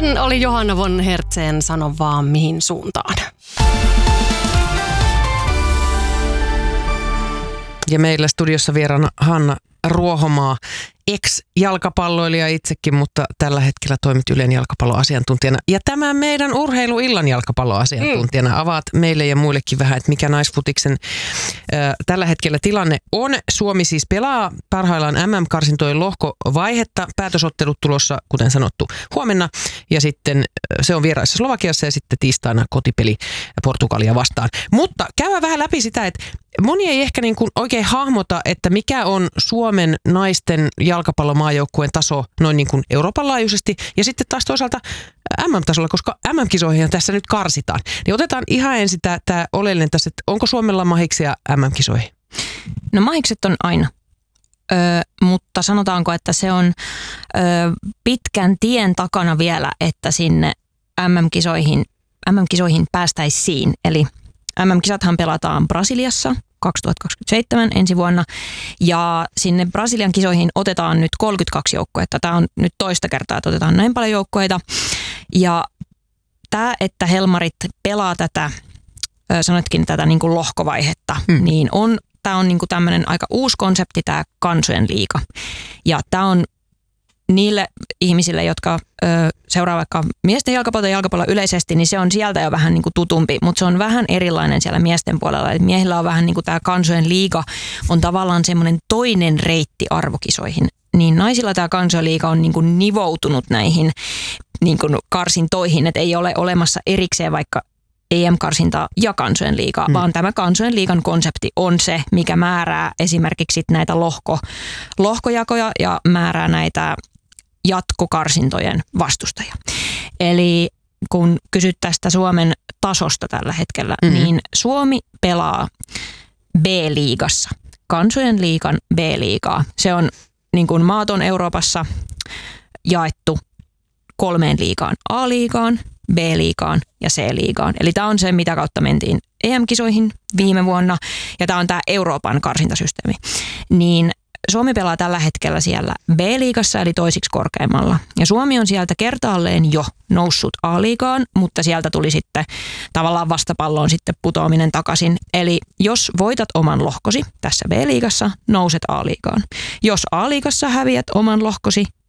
Hän oli Johanna von Hertzen, sano vaan mihin suuntaan. Ja meillä studiossa vieraana Hanna Ruohomaa, ex-jalkapalloilija itsekin, mutta tällä hetkellä toimit Ylen jalkapalloasiantuntijana. Ja tämän meidän urheiluillan jalkapalloasiantuntijana avaat meille ja muillekin vähän, että mikä naisfutiksen tällä hetkellä tilanne on. Suomi siis pelaa parhaillaan MM-karsintojen lohkovaihetta. Päätösottelut tulossa, kuten sanottu, huomenna. Ja sitten se on vieraissa Slovakiassa ja sitten tiistaina kotipeli Portugalia vastaan. Mutta käydään vähän läpi sitä, että moni ei ehkä niin kuin oikein hahmota, että mikä on Suomen naisten jalkapallomaajoukkueen taso noin niin kuin Euroopan laajuisesti ja sitten taas toisaalta MM-tasolla, koska MM-kisoihin tässä nyt karsitaan. Niin otetaan ihan ensin tämä oleellinen tässä, että onko Suomella mahiksia MM-kisoihin? No mahikset on aina, mutta sanotaanko, että se on pitkän tien takana vielä, että sinne MM-kisoihin päästäisiin. Eli MM-kisathan pelataan Brasiliassa 2027 ensi vuonna ja sinne Brasilian kisoihin otetaan nyt 32 joukkuetta. Tämä on nyt toista kertaa, että otetaan näin paljon joukkueita. Ja tämä, että Helmarit pelaa tätä, sanotkin tätä niin kuin lohkovaihetta, niin tämä on niin kuin tämmöinen aika uusi konsepti, tämä kansojen liiga. Ja tämä on niille ihmisille, jotka seuraa vaikka miesten jalkapalloa yleisesti, niin se on sieltä jo vähän niin kuin tutumpi, mutta se on vähän erilainen siellä miesten puolella. Et miehillä on vähän niin kuin tämä kansojen liiga on tavallaan semmoinen toinen reitti arvokisoihin. Niin naisilla tämä kansojen liiga on niin kuin nivoutunut näihin niin kuin karsintoihin, että ei ole olemassa erikseen vaikka EM-karsintaa ja kansojen liigaa, vaan tämä kansojen liigan konsepti on se, mikä määrää esimerkiksi näitä lohkojakoja ja määrää näitä jatkokarsintojen vastustajia. Eli kun kysyt tästä Suomen tasosta tällä hetkellä, niin Suomi pelaa B-liigassa, kansojen liigan B-liigaa. Se on niin kuin maat on Euroopassa jaettu 3 liigaan, A-liigaan, B-liigaan ja C-liigaan. Eli tämä on se, mitä kautta mentiin EM-kisoihin viime vuonna, ja tämä on tämä Euroopan karsintasysteemi. Niin Suomi pelaa tällä hetkellä siellä B-liigassa, eli toisiksi korkeimmalla. Ja Suomi on sieltä kertaalleen jo noussut A-liigaan, mutta sieltä tuli sitten tavallaan vastapalloon sitten putoaminen takaisin. Eli jos voitat oman lohkosi tässä B-liigassa, nouset A-liigaan. Jos A-liigassa häviät oman lohkosi,